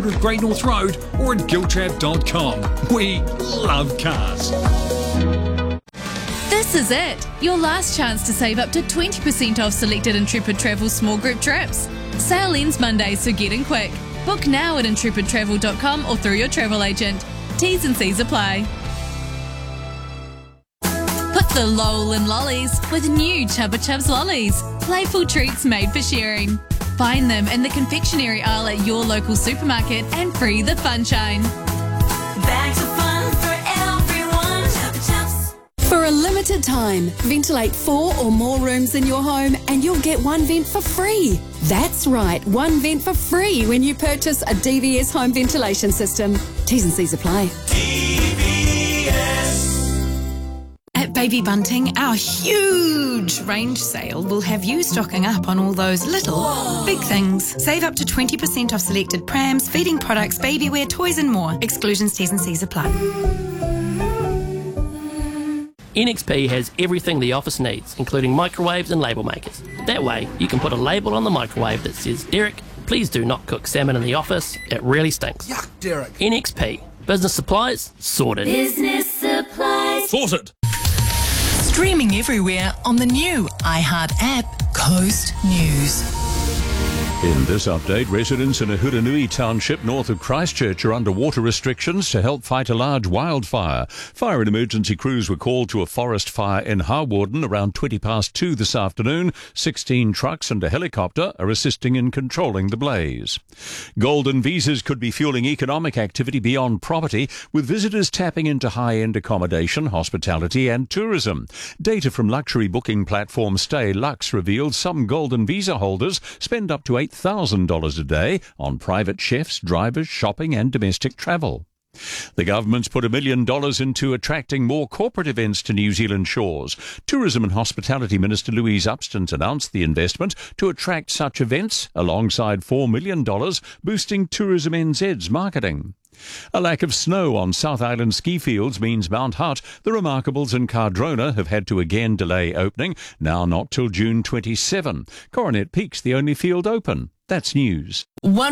Great North Road or at giltrap.com. We love cars. This is it, your last chance to save up to 20% off selected Intrepid Travel small group trips. Sale ends Monday, so get in quick. Book now at intrepidtravel.com or through your travel agent. T's and C's apply. Put the lol in lollies with new Chubba Chubs lollies. Playful treats made for sharing. Find them in the confectionery aisle at your local supermarket and free the funshine. Bags of fun for everyone. Chubba Chubs. For a limited time, ventilate 4 or more rooms in your home and you'll get one vent for free. That's right, one vent for free when you purchase a DVS home ventilation system. T's and C's apply. At Baby Bunting, our huge range sale will have you stocking up on all those little, big things. Save up to 20% off selected prams, feeding products, baby wear, toys and more. Exclusions, T's and C's apply. NXP has everything the office needs, including microwaves and label makers. That way, you can put a label on the microwave that says, "Derek, please do not cook salmon in the office. It really stinks." Yuck, Derek. NXP. Business supplies, sorted. Business supplies. Sorted. Streaming everywhere on the new iHeart app, Coast News. In this update, residents in Ahurunui Township north of Christchurch are under water restrictions to help fight a large wildfire. Fire and emergency crews were called to a forest fire in Hawarden around 2:20 this afternoon. 16 trucks and a helicopter are assisting in controlling the blaze. Golden visas could be fueling economic activity beyond property, with visitors tapping into high-end accommodation, hospitality and tourism. Data from luxury booking platform Stay Lux revealed some golden visa holders spend up to $8,000 a day on private chefs, drivers, shopping and domestic travel. The government's put $1 million into attracting more corporate events to New Zealand shores. Tourism and Hospitality Minister Louise Upston announced the investment to attract such events, alongside $4 million boosting Tourism NZ's marketing. A lack of snow on South Island ski fields means Mount Hutt, the Remarkables and Cardrona have had to again delay opening, now not till June 27. Coronet Peak's the only field open. That's news.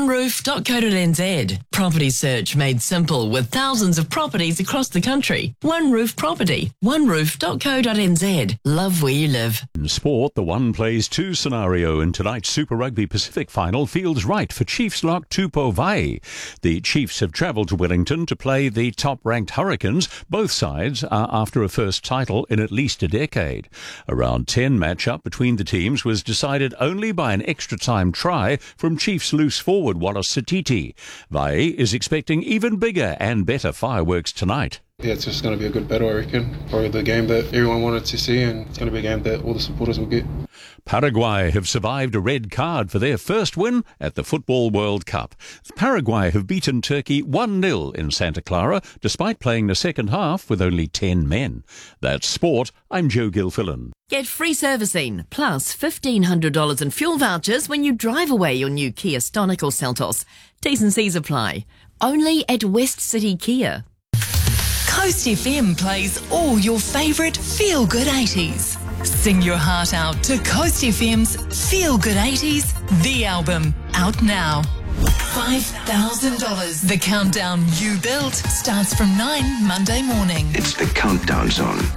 OneRoof.co.nz. Property search made simple with thousands of properties across the country. One Roof Property. OneRoof.co.nz. Love where you live. In sport, the 1 plays 2 scenario in tonight's Super Rugby Pacific final feels right for Chiefs lock Tupou Vaa'i. The Chiefs have travelled to Wellington to play the top-ranked Hurricanes. Both sides are after a first title in at least a decade. A round 10 match-up between the teams was decided only by an extra-time try from Chiefs loose forward Wallace Satiti. Vaa'i is expecting even bigger and better fireworks tonight. Yeah, it's just going to be a good battle, I reckon. Probably the game that everyone wanted to see, and it's going to be a game that all the supporters will get. Paraguay have survived a red card for their first win at the Football World Cup. Paraguay have beaten Turkey 1-0 in Santa Clara, despite playing the second half with only 10 men. That's sport. I'm Joe Gilfillan. Get free servicing plus $1,500 in fuel vouchers when you drive away your new Kia Stonic or Seltos. T's and C's apply. Only at West City Kia. Coast FM plays all your favourite feel-good 80s. Sing your heart out to Coast FM's Feel Good 80s, the album, out now. $5,000. The countdown you built starts from 9 Monday morning. It's the Countdown Zone.